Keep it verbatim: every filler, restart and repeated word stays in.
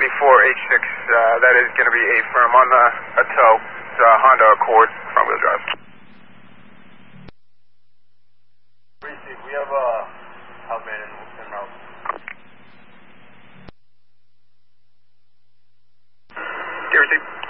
forty-four H six, uh, that is going to be a firm on the, a tow. It's a Honda Accord, front wheel drive. Receive, we have a helpman in, in route. Okay, receive.